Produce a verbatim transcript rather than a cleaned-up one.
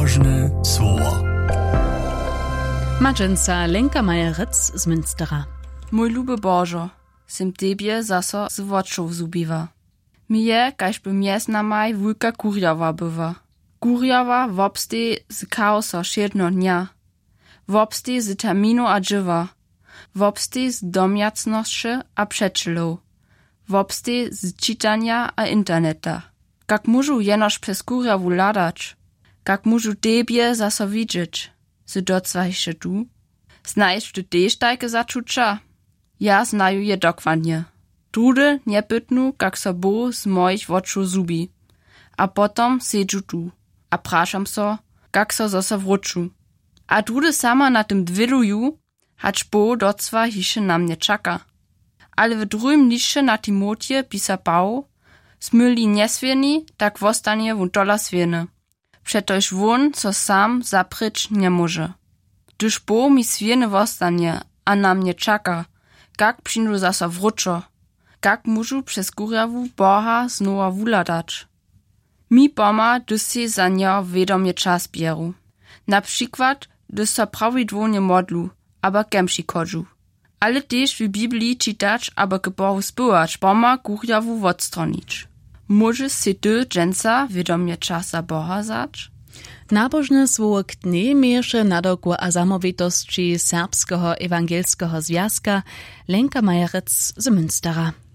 Nabożne słowo. Madżynca Lenka Majerec z Münstera. Mój luby Bożo, sim Tebie zaso z woczów zubiwa. Mi je, każby miesna maj wulka kurjawa bywa. Kurjawa wobstej z chaosa siedno dnia. Wobstej z terminu a dżywa. Wobstej z domjacności a przeczylów. Wobstej z czytania a interneta. Jak mużu jenoż przez kurjawu ladać. Jak mużu Tebie zaso widzieć. Z docwajsze tu. Znajesz ty też tajke zaczucia? Ja znaju je dokładnie. Drudy nie pytnu, jak so bo z moich woczu zubi. A potom sedżu tu. A praszam so, jak so zoso wróczu. A drudy sama na tym dwiluju, hacz bo docwa hisze na mnie czaka. Ale w drugim liście na Timotie pisa Paul, smyli nieswieni, tak wostanie wuntola swieny. Przetoż won, co sam zapryć nie może. Gdyż bo mi swieny wostanie, a na mnie czaka, jak przyjdu zaso wróczo, jak mużu przez kurjawu Boha znowa wuladać. Mi poma, gdyż się za nią wiadomie czas bieru. Na przykład, gdyż so prawidłownie modlu, aber kemši kodżu. Ale też w Biblii czytać, aber k Bohu spywać, poma kurjawu odstronić. Możesz się ty, dżęca, wiadomie czasa Boha zać? Nabożne słowo k dnie miesze na doku a zamowitości Serbskiego Ewangelskiego Związka Lenka Majerec z Münstera.